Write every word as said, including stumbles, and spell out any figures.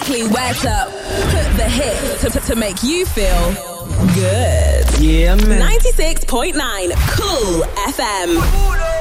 exactly where to put the hit to, to, to make you feel good. Yeah, man. ninety-six point nine Cool F M.